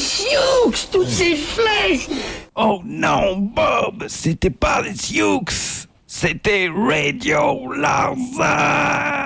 Sioux, toutes ces flèches. Oh non, Bob, c'était pas les Sioux, c'était Radio Larza.